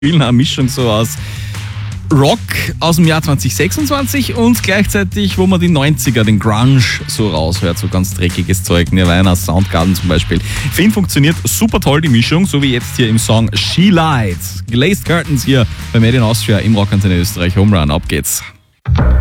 Eine Mischung so aus Rock aus dem Jahr 2026 und gleichzeitig, wo man die 90er, den Grunge so raushört, so ganz dreckiges Zeug, Nirvana, Soundgarden zum Beispiel. Für ihn funktioniert super toll die Mischung, so wie jetzt hier im Song She Lied. Glazed Curtains hier bei Made in Austria im Rockantenne Österreich Home Run. Ab geht's.